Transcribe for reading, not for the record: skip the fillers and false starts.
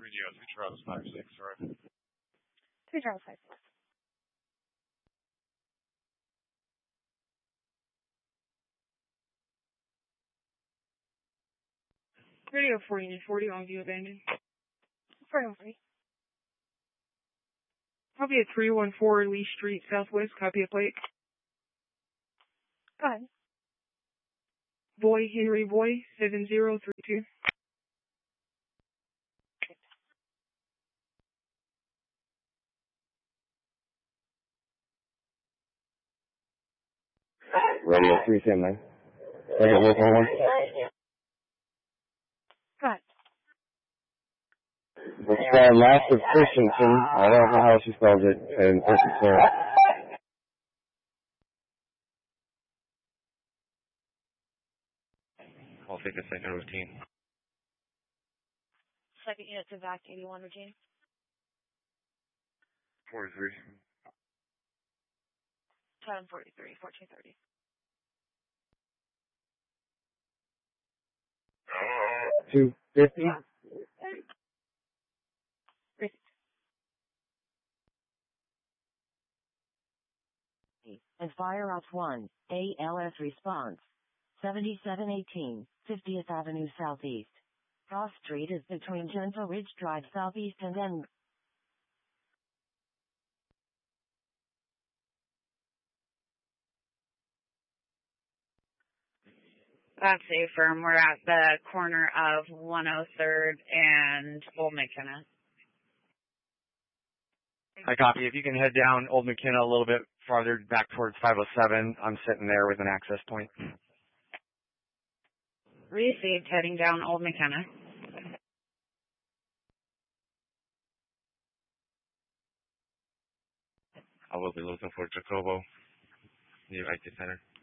Radio 3 Charles 56, right? 3 Charles 56. Radio 40 on view abandoned. 403. Copy at 314 Lee Street Southwest. Copy a plate. Go ahead. Boy, Henry Boy, 7032. Radio 379. Radio 111. Go ahead. It's Massive Christensen. I don't know how she spells it. And I'll take a second routine. Second unit to VAC 81 routine. 43. 1043, 1430. 250. And fire off 1, ALS response. 7718, 50th Avenue Southeast. Cross Street is between Gentle Ridge Drive Southeast and N. That's affirm. We're at the corner of 103rd and Old McKenna. I copy. If you can head down Old McKenna a little bit farther back towards 507, I'm sitting there with an access point. Received, heading down Old McKenna. I will be looking for Jacobo, near IT Center.